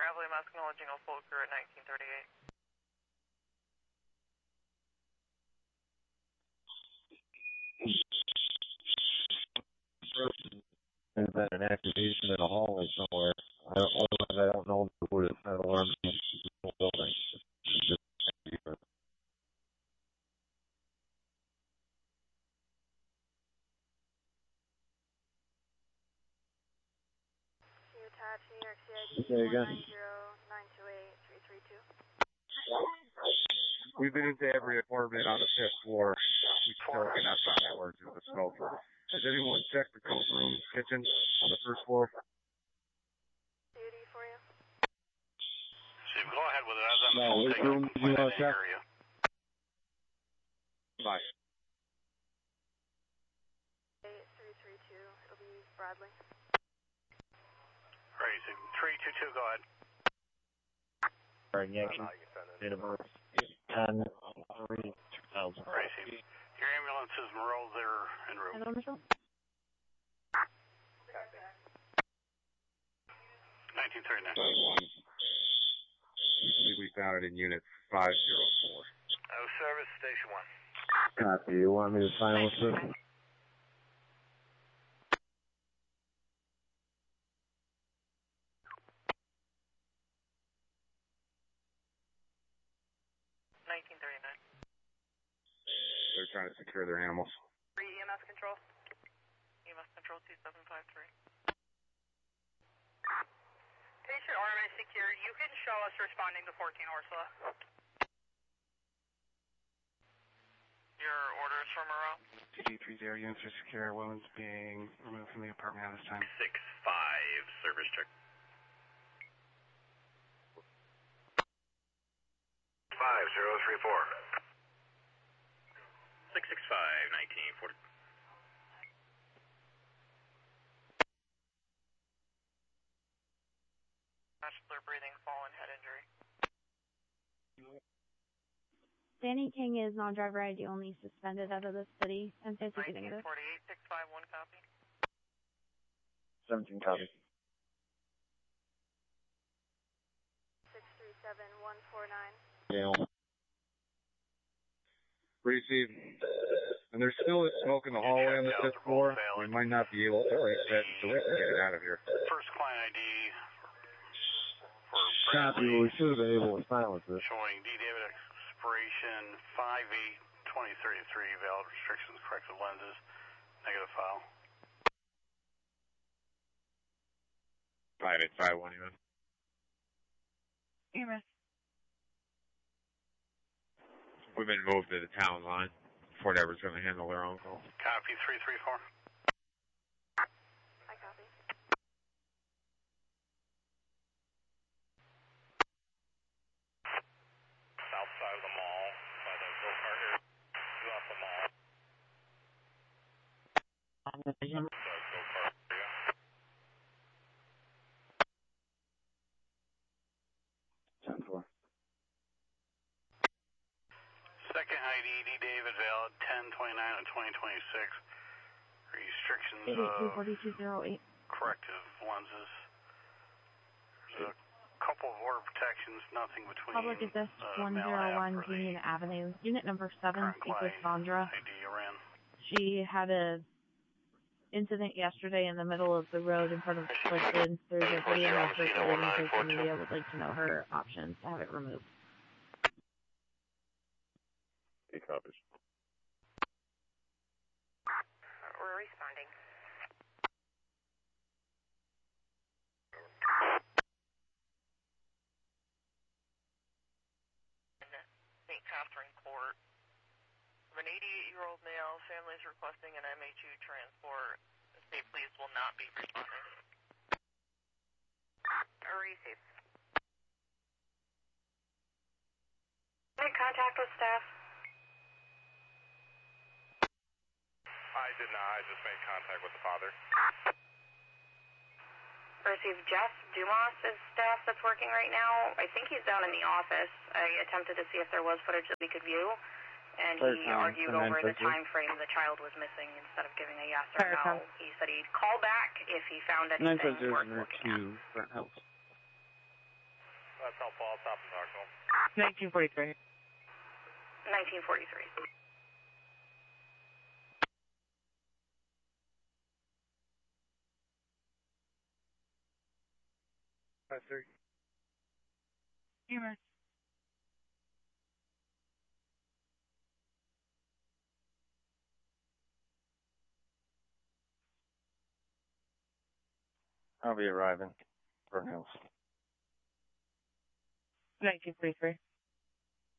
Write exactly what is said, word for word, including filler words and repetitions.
Bradley, I'm acknowledging a full crew at nineteen thirty-eight. There's been an activation in a hallway somewhere. I don't know. I don't know who it is. I don't know the building. Just attach New York C I D okay, one nine zero nine two eight three three two. We've been into every apartment on the fifth floor. We still cannot find networks with the smoke. Has anyone checked the coat room, kitchen on the first floor? Duty for you. Steve, go ahead with it. As I'm no, which room do you want to check? Bye. eight three three two, it'll be Bradley. Crazy. three two two, go ahead. Alright, Yankee. Date of birth. ten three two thousand. Crazy. Your ambulance is Monroe there en route. Hello, Michelle. nineteen thirty-nine. We believe we found it in unit five zero four. Oh, service, station one. Copy. You want me to silence this? nineteen thirty-nine. They're trying to secure their animals. Three E M S control. E M S control two seven five three. Patient arm is secure. You can show us responding to fourteen Ursula. Your orders from Monroe? T D three zero units are secure. Woman's being removed from the apartment at this time. six five, service check. five zero three four. six six five, nineteen forty. Bachelor breathing, fallen head injury. Danny King is non-driver I D only, suspended out of the city. And fifty nineteen forty-eight, six five one, copy. seventeen copy. six three seven one four nine. Yeah. Receive. And there's still smoke in the hallway on the fifth floor. We might not be able to get it out of here. First client I D for Copy. Bradley. We should have been able to silence it. Showing D. David expiration five eight twenty thirty-three, valid restrictions, corrected lenses, negative file. five eight five one, even. E M S. We've been moved to the town line. Fort Edward's going to handle their own call. Copy three three four. I copy. South side of the mall, by the go-kart area. Due off the mall. The go-kart area. ten four. Second I D, D. David, valid ten twenty-nine and twenty twenty-six. Restrictions eight eight two of four two zero eight. corrective lenses. There's a couple of order protections, nothing between Public assist uh, one zero one Union Avenue. Unit number seven, speak with Sandra. I D ran. She had a incident yesterday in the middle of the road in front of Clifton. There's a video of her in social media. Would like to know her options to have it removed. He copies. We're responding. Saint Catherine Court. Of an eighty-eight-year-old male, family is requesting an M H U transport. The state police will not be responding. Receive. Make contact with staff. I did not. I just made contact with the father. Receive Jeff Dumas is staff that's working right now. I think he's down in the office. I attempted to see if there was footage that we could view, and he Fair argued time. over the Fifty. time frame the child was missing instead of giving a yes or Fair no. time. He said he'd call back if he found nine anything five zero worth looking at. two, front house. That's helpful. I'll stop and talk to him. nineteen forty-three. nineteen forty-three. Five thirty. Humor. I'll be arriving. Burn Hills. nineteen forty-three.